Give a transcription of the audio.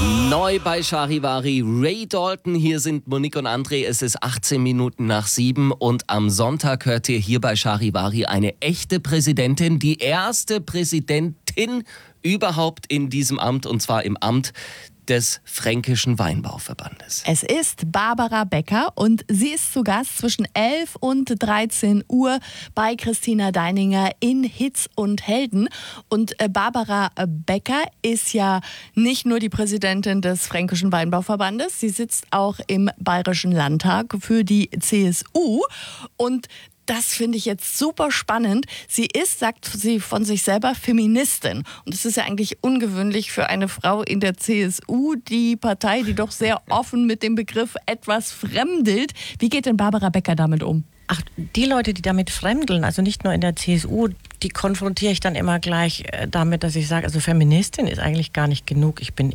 Neu bei Charivari, Ray Dalton. Hier sind Monique und André. Es ist 18 Minuten nach 7 und am Sonntag hört ihr hier bei Charivari eine echte Präsidentin, die erste Präsidentin überhaupt in diesem Amt, und zwar im Amt des Fränkischen Weinbauverbandes. Es ist Barbara Becker und sie ist zu Gast zwischen 11 und 13 Uhr bei Christina Deininger in Hitz und Helden. Und Barbara Becker ist ja nicht nur die Präsidentin des Fränkischen Weinbauverbandes, sie sitzt auch im Bayerischen Landtag für die CSU und das finde ich jetzt super spannend. Sie ist, sagt sie von sich selber, Feministin. Und das ist ja eigentlich ungewöhnlich für eine Frau in der CSU, die Partei, die doch sehr offen mit dem Begriff etwas fremdelt. Wie geht denn Barbara Becker damit um? Ach, die Leute, die damit fremdeln, also nicht nur in der CSU, die konfrontiere ich dann immer gleich damit, dass ich sage, also Feministin ist eigentlich gar nicht genug. Ich bin